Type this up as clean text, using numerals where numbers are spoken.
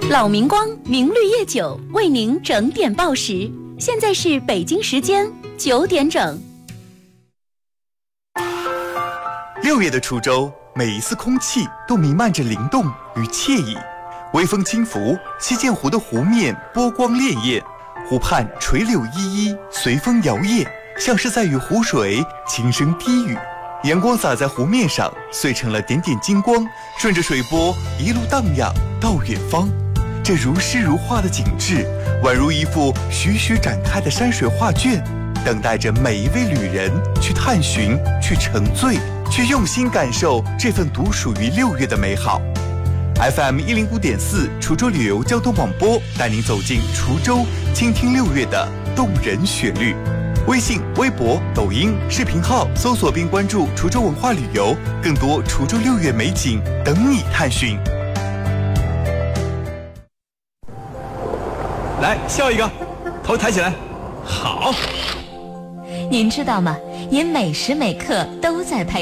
老明光明绿叶酒为您整点报时，现在是北京时间9点整。 6月的滁州，每一丝空气都弥漫着灵动与惬意。微风轻拂，西涧湖的湖面波光潋滟，湖畔垂柳依依，随风摇曳，像是在与湖水轻声低语。阳光洒在湖面上，碎成了点点金光，顺着水波一路荡漾到远方。这如诗如画的景致，宛如一幅徐徐展开的山水画卷，等待着每一位旅人去探寻，去沉醉，去用心感受这份独属于6月的美好。FM 105.4滁州旅游交通广播带您走进滁州，倾听6月的动人旋律。微信、微博、抖音、视频号搜索并关注滁州文化旅游，更多滁州6月美景等你探寻。 来，笑一个，头抬起来，好。 您知道吗？您每时每刻都在拍